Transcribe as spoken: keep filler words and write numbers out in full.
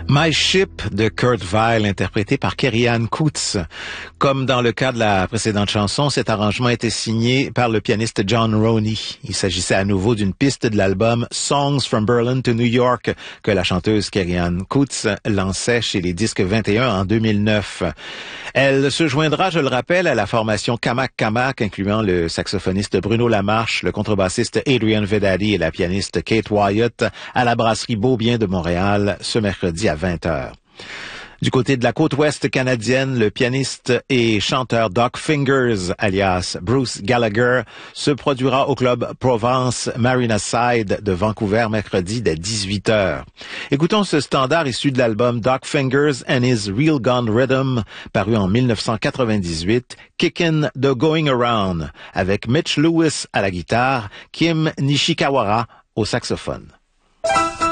My Ship de Kurt Weill, interprété par Kerry-Ann Coutts. Comme dans le cas de la précédente chanson, cet arrangement était signé par le pianiste John Roney. Il s'agissait à nouveau d'une piste de l'album Songs from Berlin to New York que la chanteuse Kerry-Ann Coutts lançait chez les Disques vingt et un en deux mille neuf. Elle se joindra, je le rappelle, à la formation Kamak Kamak, incluant le saxophoniste Bruno Lamarche, le contrebassiste Adrian Vedadi et la pianiste Kate Wyatt à la brasserie Beaubien de Montréal ce mercredi à vingt heures. Du côté de la côte ouest canadienne, le pianiste et chanteur Doc Fingers, alias Bruce Gallagher, se produira au club Provence Marina Side de Vancouver mercredi dès dix-huit heures. Écoutons ce standard issu de l'album Doc Fingers and His Real Gun Rhythm, paru en mille neuf cent quatre-vingt-dix-huit, Kickin' the Going Around, avec Mitch Lewis à la guitare, Kim Nishikawara au saxophone.